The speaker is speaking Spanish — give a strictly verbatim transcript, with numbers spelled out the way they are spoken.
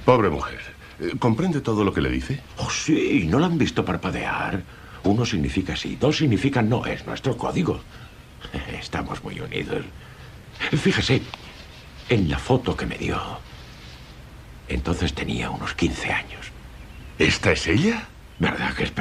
Pobre mujer. ¿Comprende todo lo que le dice? Oh, sí, ¿no la han visto parpadear? Uno significa sí, dos significa no. Es nuestro código. Estamos muy unidos. Fíjese, en la foto que me dio, entonces tenía unos quince años. ¿Esta es ella? ¿Verdad que es